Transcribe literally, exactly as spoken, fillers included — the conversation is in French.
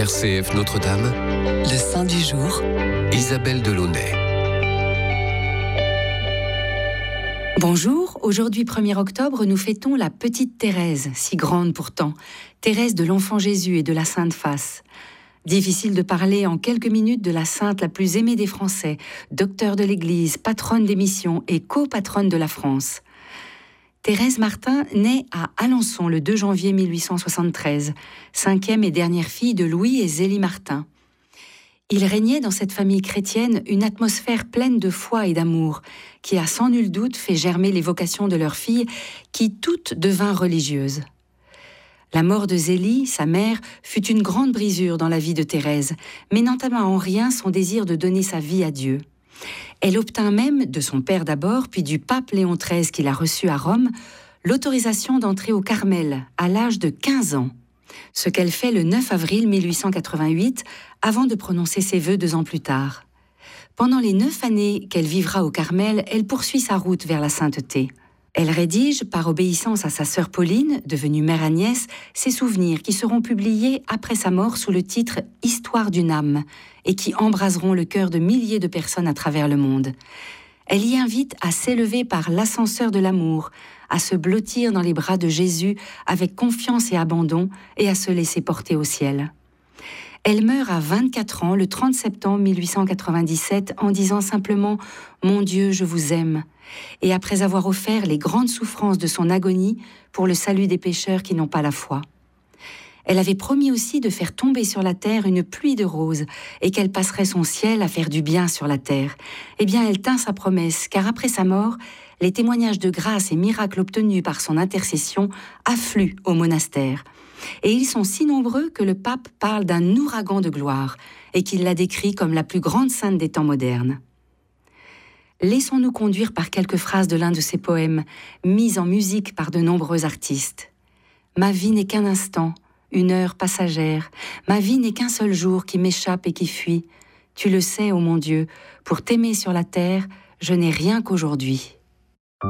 R C F Notre-Dame, le saint du jour, Isabelle Delaunay. Bonjour, aujourd'hui premier octobre, nous fêtons la petite Thérèse, si grande pourtant, Thérèse de l'Enfant Jésus et de la Sainte Face. Difficile de parler en quelques minutes de la sainte la plus aimée des Français, docteur de l'Église, patronne des missions et copatronne de la France. Thérèse Martin naît à Alençon le deux janvier mille huit cent soixante-treize, cinquième et dernière fille de Louis et Zélie Martin. Il régnait dans cette famille chrétienne une atmosphère pleine de foi et d'amour, qui a sans nul doute fait germer les vocations de leurs filles, qui toutes devinrent religieuses. La mort de Zélie, sa mère, fut une grande brisure dans la vie de Thérèse, mais n'entama en rien son désir de donner sa vie à Dieu. Elle obtint même, de son père d'abord, puis du pape Léon treize qui l'a reçu à Rome, l'autorisation d'entrer au Carmel à l'âge de quinze ans, ce qu'elle fait le neuf avril mille huit cent quatre-vingt-huit, avant de prononcer ses vœux deux ans plus tard. Pendant les neuf années qu'elle vivra au Carmel, elle poursuit sa route vers la sainteté. Elle rédige, par obéissance à sa sœur Pauline, devenue mère Agnès, ses souvenirs qui seront publiés après sa mort sous le titre « Histoire d'une âme » et qui embraseront le cœur de milliers de personnes à travers le monde. Elle y invite à s'élever par l'ascenseur de l'amour, à se blottir dans les bras de Jésus avec confiance et abandon et à se laisser porter au ciel. Elle meurt à vingt-quatre ans le trente septembre mille huit cent quatre-vingt-dix-sept en disant simplement « Mon Dieu, je vous aime » et après avoir offert les grandes souffrances de son agonie pour le salut des pécheurs qui n'ont pas la foi. Elle avait promis aussi de faire tomber sur la terre une pluie de roses et qu'elle passerait son ciel à faire du bien sur la terre. Eh bien, elle tint sa promesse, car après sa mort, les témoignages de grâce et miracles obtenus par son intercession affluent au monastère. Et ils sont si nombreux que le pape parle d'un ouragan de gloire et qu'il la décrit comme la plus grande sainte des temps modernes. Laissons-nous conduire par quelques phrases de l'un de ses poèmes, mis en musique par de nombreux artistes. « Ma vie n'est qu'un instant, une heure passagère. Ma vie n'est qu'un seul jour qui m'échappe et qui fuit. Tu le sais, ô mon Dieu, pour t'aimer sur la terre, je n'ai rien qu'aujourd'hui. »